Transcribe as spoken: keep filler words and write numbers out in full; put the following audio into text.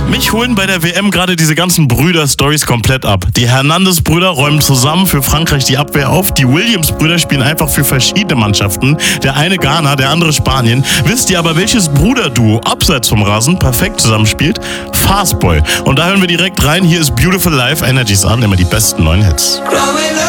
Mich holen bei der W M gerade diese ganzen Brüder-Stories komplett ab. Die Hernandez-Brüder räumen zusammen für Frankreich die Abwehr auf. Die Williams-Brüder spielen einfach für verschiedene Mannschaften. Der eine Ghana, der andere Spanien. Wisst ihr aber, welches Bruderduo abseits vom Rasen perfekt zusammenspielt? Fastboy. Und da hören wir direkt rein. Hier ist Beautiful Life, Energies an, immer die besten neuen Hits. Growing up.